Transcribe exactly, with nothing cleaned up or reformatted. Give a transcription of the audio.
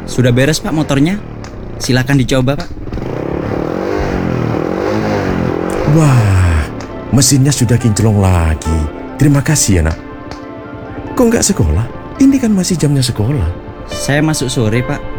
Sudah beres Pak motornya. Silakan dicoba Pak. Wah, mesinnya sudah kinclong lagi. Terima kasih ya nak. Kok nggak sekolah? Ini kan masih jamnya sekolah. Saya masuk sore Pak.